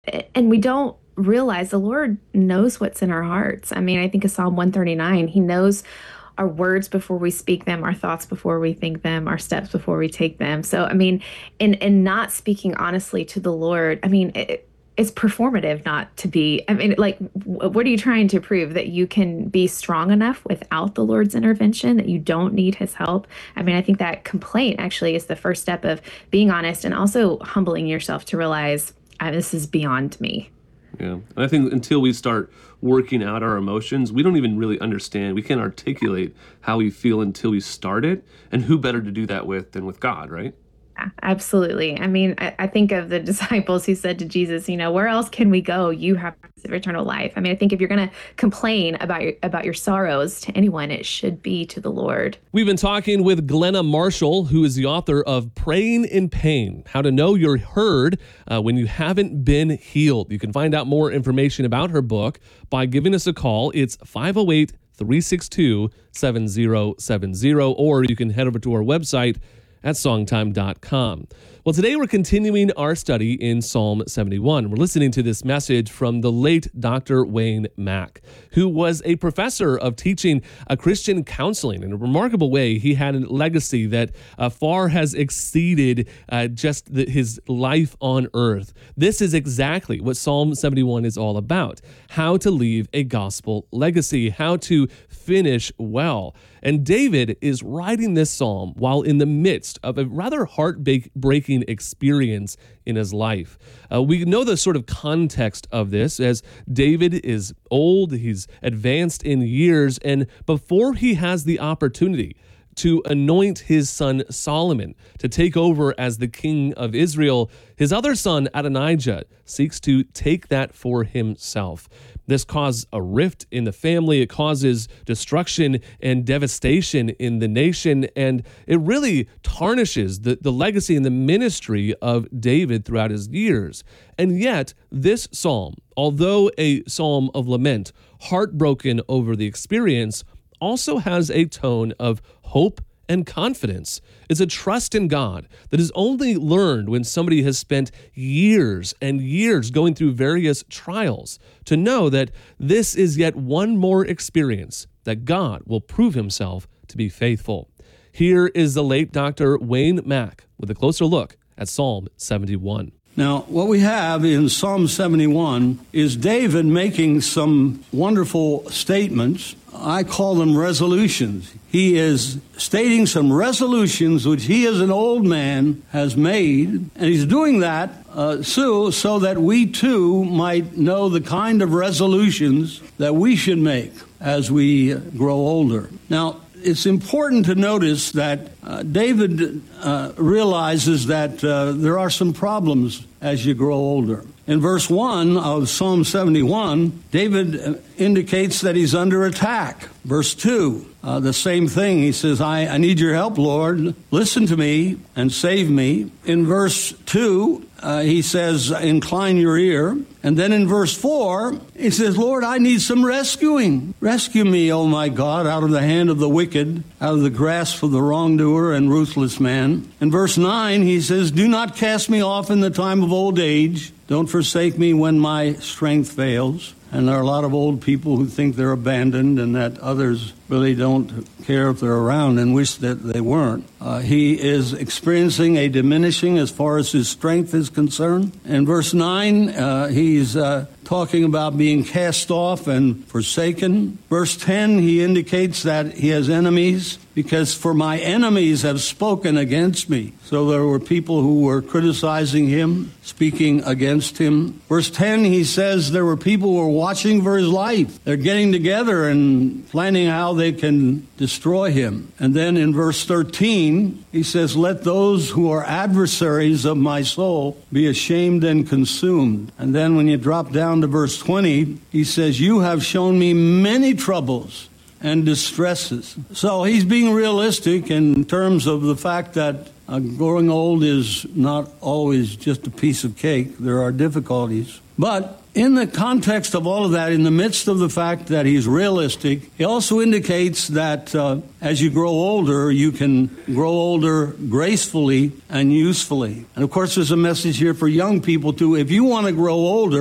And we don't realize the Lord knows what's in our hearts. I mean, I think of Psalm 139. He knows our words before we speak them, our thoughts before we think them, our steps before we take them. So, I mean, in not speaking honestly to the Lord, I mean, it's performative not to be. I mean, like, what are you trying to prove? That you can be strong enough without the Lord's intervention, that you don't need his help? I mean, I think that complaint actually is the first step of being honest and also humbling yourself to realize this is beyond me. Yeah. And I think until we start working out our emotions, we don't even really understand. We can't articulate how we feel until we start it. And who better to do that with than with God, right? Yeah, absolutely. I mean, I think of the disciples who said to Jesus, where else can we go? You have eternal life. I mean, I think if you're going to complain about your sorrows to anyone, it should be to the Lord. We've been talking with Glenna Marshall, who is the author of Praying in Pain, How to Know You're Heard When You Haven't Been Healed. You can find out more information about her book by giving us a call. It's 508-362-7070, or you can head over to our website at songtime.com. Well, today we're continuing our study in Psalm 71. We're listening to this message from the late Dr. Wayne Mack, who was a professor of teaching Christian counseling. In a remarkable way, he had a legacy that far has exceeded his life on earth. This is exactly what Psalm 71 is all about: how to leave a gospel legacy, how to finish well. And David is writing this psalm while in the midst of a rather heartbreaking experience in his life. We know the sort of context of this, as David is old, he's advanced in years, and before he has the opportunity to anoint his son Solomon to take over as the king of Israel, his other son Adonijah seeks to take that for himself. This causes a rift in the family. It causes destruction and devastation in the nation, and it really tarnishes the legacy and the ministry of David throughout his years. And yet, this psalm, although a psalm of lament, heartbroken over the experience, also has a tone of hope and confidence. It's a trust in God that is only learned when somebody has spent years and years going through various trials, to know that this is yet one more experience that God will prove himself to be faithful. Here is the late Dr. Wayne Mack with a closer look at Psalm 71. Now, what we have in Psalm 71 is David making some wonderful statements. I call them resolutions. He is stating some resolutions which he as an old man has made, and he's doing that so that we too might know the kind of resolutions that we should make as we grow older. Now, it's important to notice that David realizes that there are some problems as you grow older. In verse 1 of Psalm 71, David indicates that he's under attack. Verse 2, the same thing. He says, I need your help, Lord. Listen to me and save me. In verse 2, he says, incline your ear. And then in verse 4, he says, Lord, I need some rescuing. Rescue me, O my God, out of the hand of the wicked, out of the grasp of the wrongdoer and ruthless man. In verse 9, he says, do not cast me off in the time of old age. Don't forsake me when my strength fails. And there are a lot of old people who think they're abandoned and that others really don't care if they're around and wish that they weren't. He is experiencing a diminishing as far as his strength is concerned. In verse 9, he's talking about being cast off and forsaken. Verse 10, he indicates that he has enemies, because for my enemies have spoken against me. So there were people who were criticizing him, speaking against him. Verse 10, he says there were people who were watching for his life. They're getting together and planning how they can destroy him. And then in verse 13, he says, let those who are adversaries of my soul be ashamed and consumed. And then when you drop down to verse 20, he says, you have shown me many troubles and distresses. So he's being realistic in terms of the fact that growing old is not always just a piece of cake. There are difficulties. But in the context of all of that, in the midst of the fact that he's realistic, he also indicates that as you grow older, you can grow older gracefully and usefully. And of course, there's a message here for young people too. If you want to grow older,